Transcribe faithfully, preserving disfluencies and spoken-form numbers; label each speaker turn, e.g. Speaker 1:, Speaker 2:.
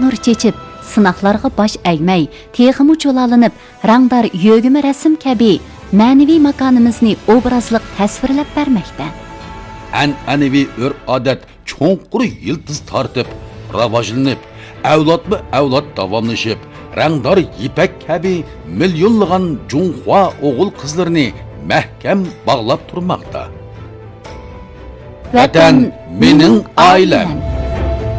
Speaker 1: nur chechib, sınaqlarga baş əgməy, teximi çolalınıb, rangdar yögümü rəsm kəbi, ma'naviy makonimizni obrazliq tasvirlab berməkdə.
Speaker 2: An'anaviy ur-odat cho'nqur yildiz tortib, rivojlanib, avlodma avlod davomlashib, rangdor ipak kabi millionlagan Junxua o'g'il qizlarini mahkam bog'lab turmoqda. Vatan mening oilam.